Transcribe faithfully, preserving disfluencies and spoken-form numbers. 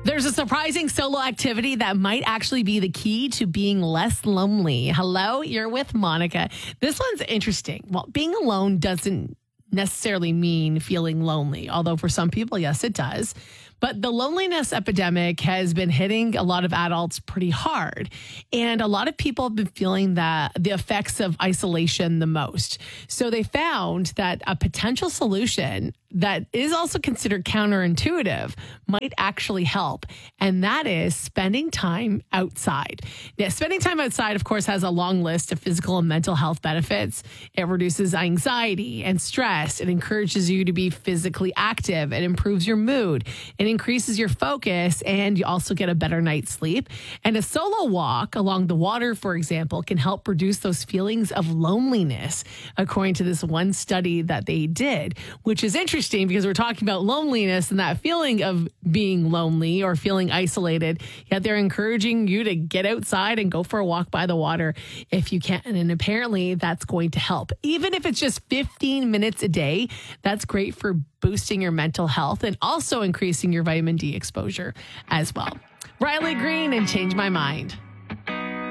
There's a surprising solo activity that might actually be the key to being less lonely. Hello, you're with Monica. This one's interesting. Well, being alone doesn't necessarily mean feeling lonely, although for some people, yes, it does. But the loneliness epidemic has been hitting a lot of adults pretty hard. And a lot of people have been feeling that the effects of isolation the most. So they found that a potential solution that is also considered counterintuitive might actually help. And that is spending time outside. Now, spending time outside, of course, has a long list of physical and mental health benefits. It reduces anxiety and stress. It encourages you to be physically active. It improves your mood. It increases your focus, and you also get a better night's sleep. And a solo walk along the water, for example, can help reduce those feelings of loneliness, according to this one study that they did, which is interesting because we're talking about loneliness and that feeling of being lonely or feeling isolated. Yet they're encouraging you to get outside and go for a walk by the water if you can. And apparently that's going to help. Even if it's just fifteen minutes a day, that's great for boosting your mental health and also increasing your vitamin D exposure as well. Riley Green and Change My Mind.